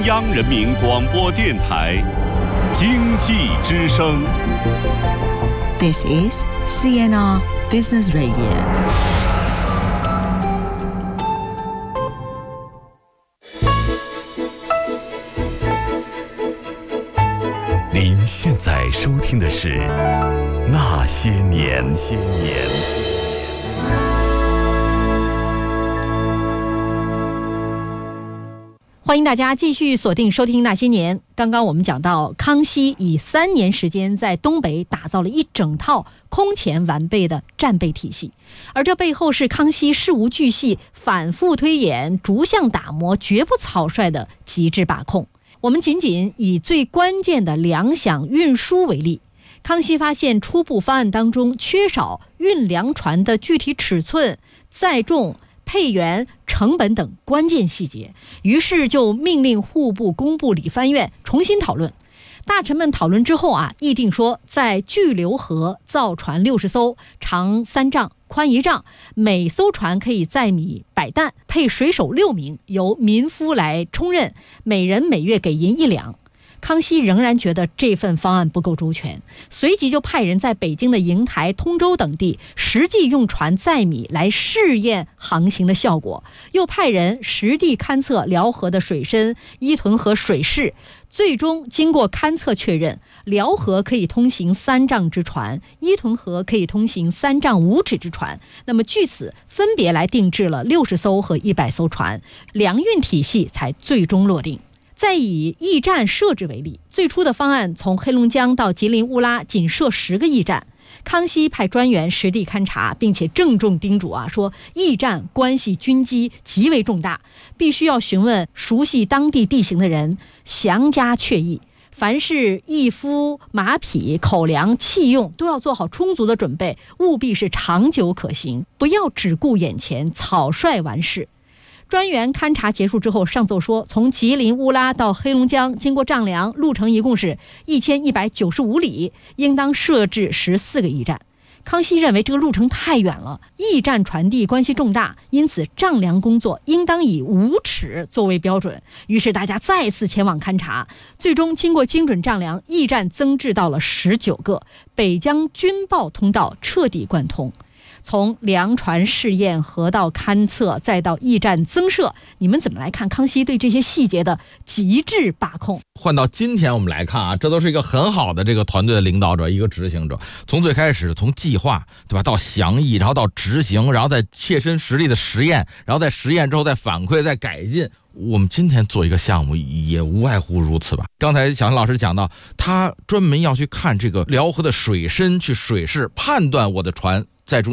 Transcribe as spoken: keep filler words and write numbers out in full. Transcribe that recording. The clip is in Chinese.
央人民广播电台经济之声。 This is C N R Business Radio。 您现在收听的是《那些年》。些年。 欢迎大家继续锁定收听《那些年》。刚刚我们讲到，康熙以三年时间在东北打造了一整套空前完备的战备体系，而这背后是康熙事无巨细、反复推演、逐项打磨、绝不草率的极致把控。我们仅仅以最关键的粮饷运输为例，康熙发现初步方案当中缺少运粮船的具体尺寸、载重、配员、成本等关键细节，于是就命令户部、工部、理藩院重新讨论。大臣们讨论之后啊，议定说，在巨流河造船六十艘，长三丈，宽一丈，每艘船可以载米百担，配水手六名，由民夫来充任，每人每月给银一两。康熙仍然觉得这份方案不够周全，随即就派人在北京的瀛台、通州等地实际用船载米来试验航行的效果，又派人实地勘测辽河的水深、伊屯河水势，最终经过勘测确认，辽河可以通行三丈之船，伊屯河可以通行三丈五尺之船。那么据此分别来定制了六十艘和一百艘船，粮运体系才最终落定。再以驿站设置为例，最初的方案从黑龙江到吉林乌拉仅设十个驿站，康熙派专员实地勘察，并且郑重叮嘱啊，说驿站关系军机极为重大，必须要询问熟悉当地地形的人，详加确议。凡是驿夫、马匹、口粮、器用都要做好充足的准备，务必是长久可行，不要只顾眼前，草率完事。专员勘察结束之后上奏说，从吉林乌拉到黑龙江经过丈量，路程一共是一千一百九十五里，应当设置十四个驿站。康熙认为这个路程太远了，驿站传递关系重大，因此丈量工作应当以五尺作为标准。于是大家再次前往勘察，最终经过精准丈量，驿站增至到了十九个，北疆军报通道彻底贯通。从粮船试验、河道勘测，再到驿站增设，你们怎么来看康熙对这些细节的极致把控？ 换到今天我们来看啊，这都是一个很好的这个团队的领导者，一个执行者，从最开始从计划，对吧，到详议，然后到执行，然后再切身实力的实验，然后在实验之后再反馈、再改进。我们今天做一个项目也无外乎如此吧。刚才小陈老师讲到，他专门要去看这个辽河的水深，去水势判断我的船在中